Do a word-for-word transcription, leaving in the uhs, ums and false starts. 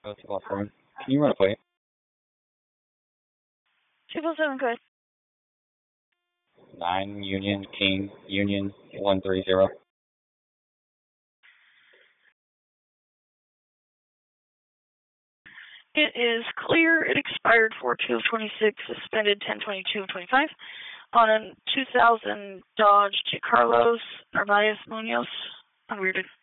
Oh, two four seven. Can you run a plate? two four seven, correct. Nine Union King Union one three zero. It is clear. It expired four two of twenty-six, suspended ten twenty-two of twenty-five on a two thousand Dodge Carlos Arbaez Munoz, unweirded.